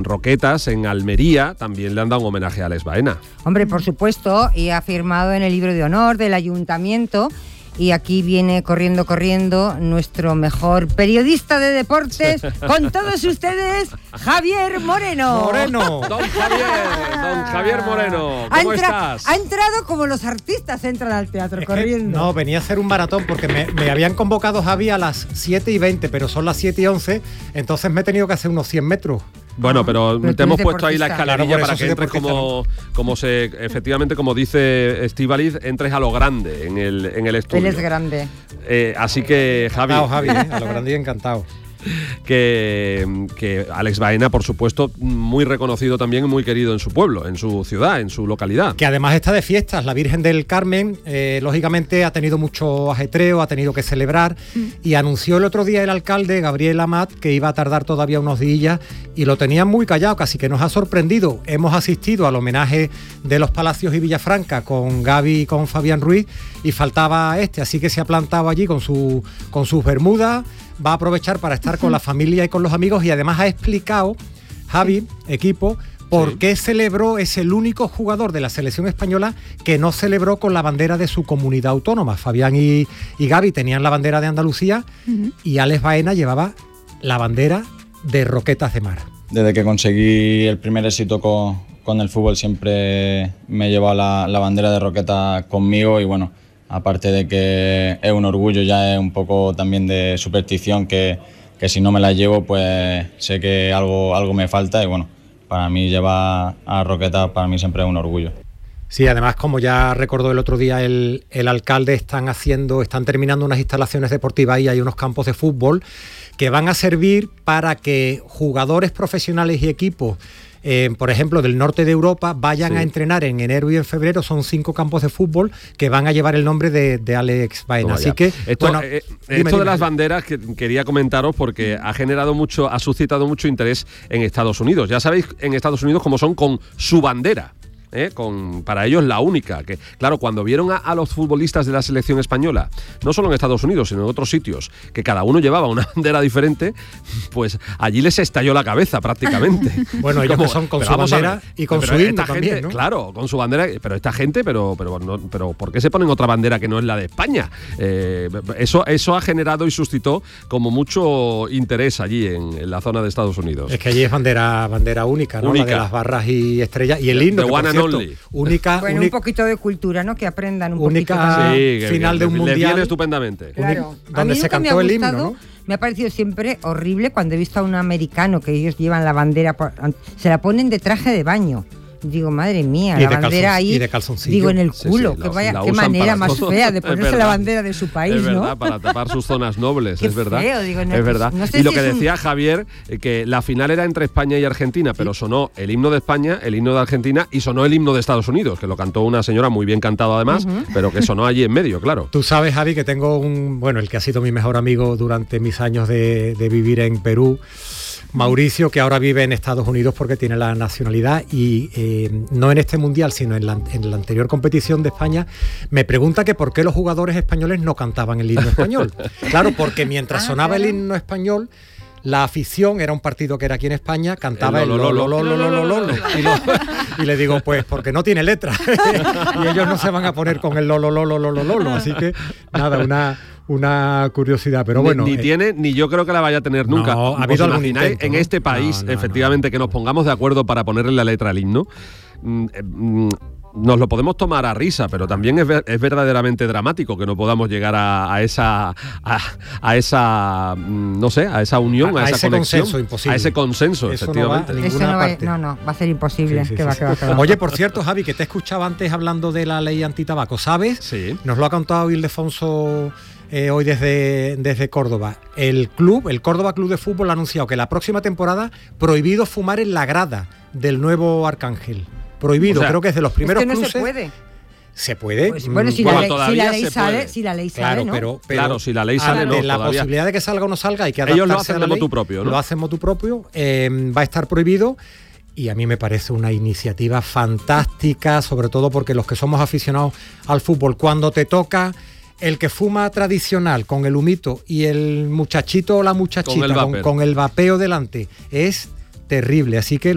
Roquetas, en Almería, también le han dado un homenaje a Alex Baena. Hombre, por supuesto, y ha firmado en el libro de honor del ayuntamiento. Y aquí viene corriendo nuestro mejor periodista de deportes, con todos ustedes, Javier Moreno. Don Javier Moreno, ¿cómo estás? Ha entrado como los artistas entran al teatro, corriendo. No, venía a hacer un maratón porque me habían convocado, Javi, a las 7:20, pero son las 7:11, entonces me he tenido que hacer unos 100 metros. Bueno, pero te hemos puesto ahí la escalerilla, claro, para que entres efectivamente, como dice Estíbaliz, entres a lo grande en el estudio. Él es grande. Así que, Javi. Encantado, Javi, a lo grande y encantado. Que Alex Baena, por supuesto, muy reconocido también y muy querido en su pueblo, en su ciudad, en su localidad. Que además está de fiestas, la Virgen del Carmen, lógicamente ha tenido mucho ajetreo, ha tenido que celebrar, y anunció el otro día el alcalde, Gabriel Amat, que iba a tardar todavía unos días, y lo tenían muy callado, casi que nos ha sorprendido. Hemos asistido al homenaje de los Palacios y Villafranca con Gaby y con Fabián Ruiz, y faltaba así que se ha plantado allí con sus bermudas. Va a aprovechar para estar con la familia y con los amigos, y además ha explicado, Javi, equipo, por qué celebró, es el único jugador de la selección española que no celebró con la bandera de su comunidad autónoma. Fabián y Gaby tenían la bandera de Andalucía, y Alex Baena llevaba la bandera de Roquetas de Mar. Desde que conseguí el primer éxito con el fútbol siempre me he llevado la bandera de Roquetas conmigo, y bueno, aparte de que es un orgullo, ya es un poco también de superstición, que si no me la llevo, pues sé que algo me falta, y bueno, para mí llevar a Roquetas, para mí siempre es un orgullo. Sí, además, como ya recordó el otro día el alcalde, están terminando unas instalaciones deportivas y hay unos campos de fútbol que van a servir para que jugadores profesionales y equipos, por ejemplo, del norte de Europa, vayan a entrenar en enero y en febrero. Son 5 campos de fútbol que van a llevar el nombre de Alex Baena. Así que esto de las banderas que quería comentaros, porque ha suscitado mucho interés en Estados Unidos. Ya sabéis en Estados Unidos cómo son con su bandera. Para ellos la única, que claro, cuando vieron a los futbolistas de la selección española, no solo en Estados Unidos sino en otros sitios, que cada uno llevaba una bandera diferente, pues allí les estalló la cabeza prácticamente. Bueno, ellos que son con su bandera y con su himno también, ¿no? Claro, con su bandera, pero esta gente, pero ¿por qué se ponen otra bandera que no es la de España? Eso ha generado y suscitó como mucho interés allí en la zona de Estados Unidos. Es que allí es bandera única, ¿no? La de las barras y estrellas, y el himno, única, un poquito de cultura, ¿no? Que aprendan un única poquito. Final de un mundial. Le viene estupendamente. Claro. Donde se cantó el himno, ¿no? Me ha parecido siempre horrible cuando he visto a un americano que ellos llevan la bandera, se la ponen de traje de baño. Digo, madre mía, la bandera ahí, de calzoncillo. digo, en el culo, qué manera más fea de ponerse la bandera de su país, es verdad, ¿no? Para tapar sus zonas nobles, Qué es verdad. Feo, digo, no, es verdad. No sé y lo si que decía Javier, que la final era entre España y Argentina, pero sonó el himno de España, el himno de Argentina y sonó el himno de Estados Unidos, que lo cantó una señora muy bien cantado además, pero que sonó allí en medio, claro. Tú sabes, Javi, que tengo el que ha sido mi mejor amigo durante mis años de vivir en Perú, Mauricio, que ahora vive en Estados Unidos porque tiene la nacionalidad, y no en este mundial sino en la anterior competición de España, me pregunta que por qué los jugadores españoles no cantaban el himno español. Claro, porque mientras sonaba el himno español, la afición, era un partido que era aquí en España, cantaba el lo. Y le digo, pues porque no tiene letra y ellos no se van a poner con el lo. Así que nada, una curiosidad, pero bueno. Ni tiene, ni yo creo que la vaya a tener nunca. No, ha habido algún intento, en este país, efectivamente, que nos pongamos de acuerdo para ponerle la letra al himno. Nos lo podemos tomar a risa, pero también es verdaderamente dramático que no podamos llegar a esa unión, a esa ese conexión, consenso imposible. A ese consenso, eso efectivamente. Va a ser imposible. Sí. Va. Oye, por cierto, Javi, que te escuchaba antes hablando de la ley antitabaco, ¿sabes? Sí. Nos lo ha contado Ildefonso hoy desde Córdoba. El Córdoba Club de Fútbol ha anunciado que la próxima temporada prohibido fumar en la grada del nuevo Arcángel. Prohibido, creo que es de los primeros no cruces. se puede. Se puede. Pues, bueno, si la ley sale, ¿no? Pero claro, si la ley sale, no. La todavía. Posibilidad de que salga o no salga, hay que adaptarse. Ellos lo hacen a la de ley. motu propio, ¿no? Lo hacen motu propio, va a estar prohibido. Y a mí me parece una iniciativa fantástica, sobre todo porque los que somos aficionados al fútbol, cuando te toca el que fuma tradicional con el humito y el muchachito o la muchachita con el vapeo delante, es terrible. Así que